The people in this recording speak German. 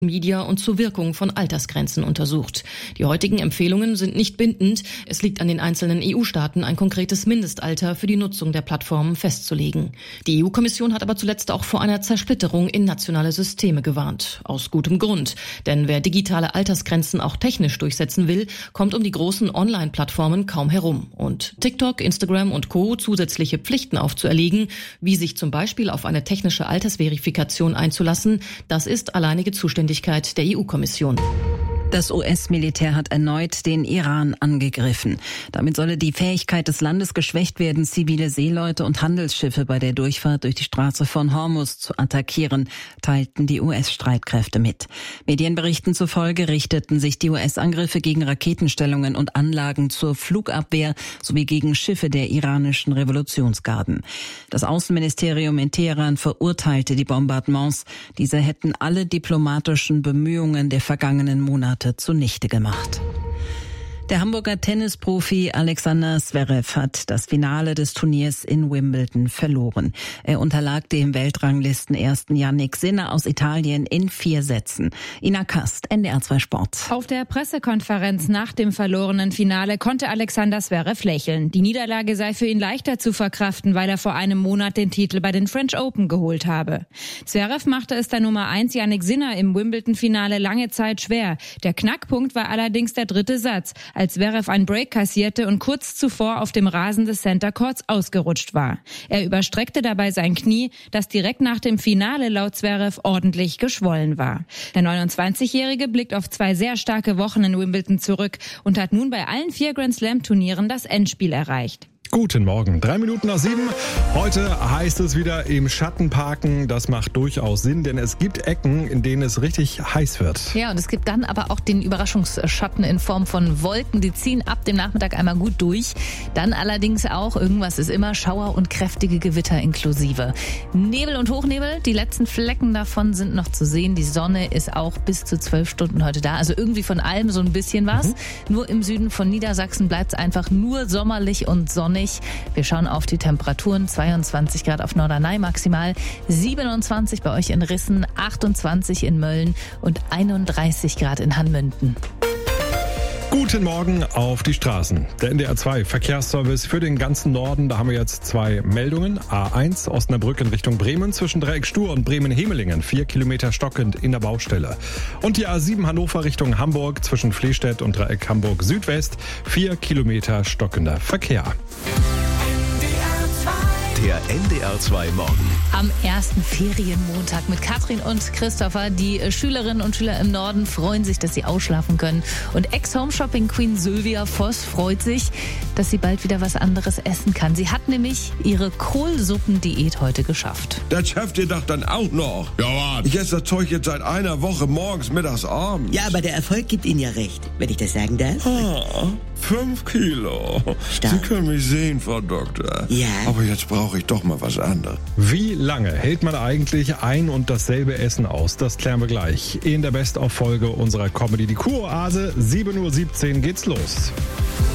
Media und zur Wirkung von Altersgrenzen untersucht. Die heutigen Empfehlungen sind nicht bindend. Es liegt an den einzelnen EU-Staaten, ein konkretes Mindestalter für die Nutzung der Plattformen festzulegen. Die EU-Kommission hat aber zuletzt auch vor einer Zersplitterung in nationale Systeme gewarnt. Aus gutem Grund. Denn wer digitale Altersgrenzen auch technisch durchsetzen will, kommt um die großen Online-Plattformen kaum herum. Und TikTok, Instagram und Co. zusätzliche Pflichten aufzuerlegen, wie sich zum Beispiel auf eine technische Altersverifikation einzulassen, das ist alleinige Zuständigkeit der EU-Kommission. Das US-Militär hat erneut den Iran angegriffen. Damit solle die Fähigkeit des Landes geschwächt werden, zivile Seeleute und Handelsschiffe bei der Durchfahrt durch die Straße von Hormuz zu attackieren, teilten die US-Streitkräfte mit. Medienberichten zufolge richteten sich die US-Angriffe gegen Raketenstellungen und Anlagen zur Flugabwehr sowie gegen Schiffe der iranischen Revolutionsgarden. Das Außenministerium in Teheran verurteilte die Bombardements. Diese hätten alle diplomatischen Bemühungen der vergangenen Monate zunichte gemacht. Der Hamburger Tennisprofi Alexander Zverev hat das Finale des Turniers in Wimbledon verloren. Er unterlag dem Weltranglistenersten Jannik Sinner aus Italien in 4 Sätzen. Ina Kast, NDR 2 Sport. Auf der Pressekonferenz nach dem verlorenen Finale konnte Alexander Zverev lächeln. Die Niederlage sei für ihn leichter zu verkraften, weil er vor einem Monat den Titel bei den French Open geholt habe. Zverev machte es der Nummer 1 Jannik Sinner im Wimbledon-Finale lange Zeit schwer. Der Knackpunkt war allerdings der 3. Satz, als Zverev einen Break kassierte und kurz zuvor auf dem Rasen des Center Courts ausgerutscht war. Er überstreckte dabei sein Knie, das direkt nach dem Finale laut Zverev ordentlich geschwollen war. Der 29-Jährige blickt auf 2 sehr starke Wochen in Wimbledon zurück und hat nun bei allen 4 Grand-Slam-Turnieren das Endspiel erreicht. Guten Morgen, 7 Minuten nach 7. Heute heißt es wieder im Schatten parken. Das macht durchaus Sinn, denn es gibt Ecken, in denen es richtig heiß wird. Ja, und es gibt dann aber auch den Überraschungsschatten in Form von Wolken. Die ziehen ab dem Nachmittag einmal gut durch. Dann allerdings auch, irgendwas ist immer, Schauer und kräftige Gewitter inklusive. Nebel und Hochnebel, die letzten Flecken davon sind noch zu sehen. Die Sonne ist auch bis zu 12 Stunden heute da. Also irgendwie von allem so ein bisschen was. Nur im Süden von Niedersachsen bleibt es einfach nur sommerlich und sonnig. Wir schauen auf die Temperaturen. 22 Grad auf Norderney maximal, 27 bei euch in Rissen, 28 in Mölln und 31 Grad in Hanmünden. Guten Morgen auf die Straßen. Der NDR 2 Verkehrsservice für den ganzen Norden. Da haben wir jetzt 2 Meldungen. A1 Osnabrück in Richtung Bremen zwischen Dreieck Stur und Bremen-Hemelingen. 4 Kilometer stockend in der Baustelle. Und die A7 Hannover Richtung Hamburg zwischen Flehstedt und Dreieck Hamburg Südwest. 4 Kilometer stockender Verkehr. Der NDR 2 Morgen. Am ersten Ferienmontag mit Katrin und Christopher. Die Schülerinnen und Schüler im Norden freuen sich, dass sie ausschlafen können. Und Ex-Home-Shopping-Queen Sylvia Voss freut sich, dass sie bald wieder was anderes essen kann. Sie hat nämlich ihre Kohlsuppendiät heute geschafft. Das schafft ihr doch dann auch noch. Ja, was? Ich esse das Zeug jetzt seit einer Woche morgens, mittags, abends. Ja, aber der Erfolg gibt Ihnen ja recht, wenn ich das sagen darf. 5 Kilo. Stark. Sie können mich sehen, Frau Doktor. Ja. Aber jetzt brauche ich doch mal was anderes. Wie lange hält man eigentlich ein und dasselbe Essen aus? Das klären wir gleich in der Best-of-Folge unserer Comedy Die Kuroase. 7:17 Uhr geht's los.